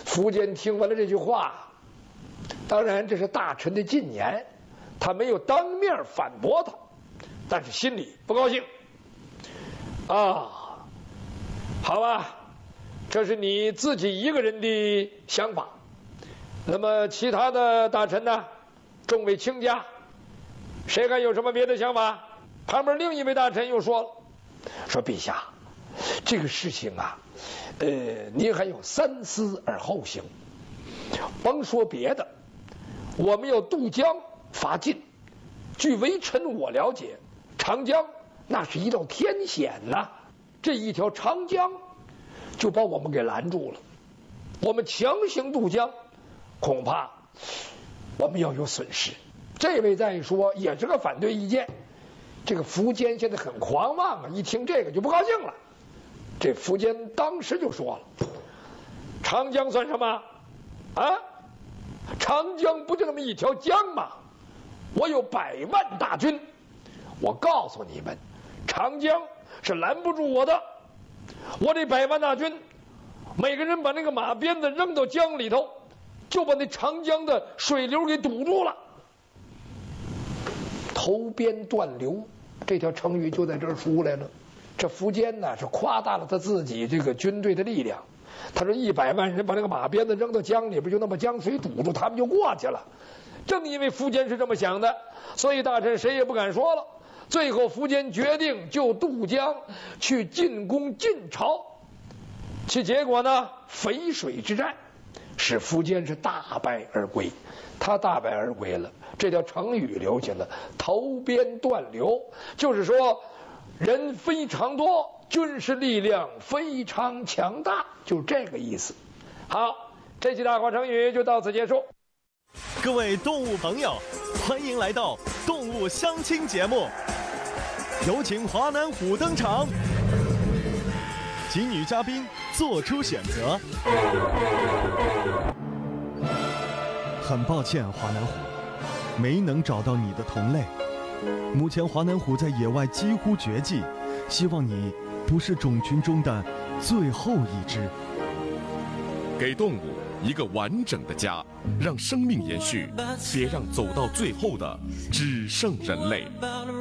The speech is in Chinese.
苻坚听完了这句话，当然这是大臣的进言，他没有当面反驳他，但是心里不高兴。啊，好吧，这是你自己一个人的想法。那么其他的大臣呢？众位卿家，谁还有什么别的想法？旁边另一位大臣又说了，说陛下，这个事情啊，您还要三思而后行。甭说别的，我们要渡江伐晋。据微臣我了解，长江那是一道天险呐，这一条长江就把我们给拦住了。我们强行渡江，恐怕我们要有损失。这位再说也是个反对意见。这个苻坚现在很狂妄啊，一听这个就不高兴了。这苻坚当时就说了：“长江算什么啊？长江不就那么一条江吗？我有100万大军，我告诉你们，长江是拦不住我的。我这100万大军，每个人把那个马鞭子扔到江里头，就把那长江的水流给堵住了。投鞭断流，这条成语就在这儿出来了。这苻坚呢是夸大了他自己这个军队的力量。他说100万人把那个马鞭子扔到江里边，就那么江水堵住，他们就过去了。正因为苻坚是这么想的，所以大臣谁也不敢说了。最后苻坚决定就渡江去进攻晋朝。其结果呢，淝水之战使苻坚是大败而归。他大败而归了，这条成语留下了，投鞭断流，就是说人非常多，军事力量非常强大，就这个意思。好，这期大话成语就到此结束。 各位动物朋友，欢迎来到动物相亲节目，有请华南虎登场，请女嘉宾做出选择。很抱歉，华南虎，没能找到你的同类。目前华南虎在野外几乎绝迹，希望你不是种群中的最后一只。 给动物一个完整的家，让生命延续，别让走到最后的只剩人类。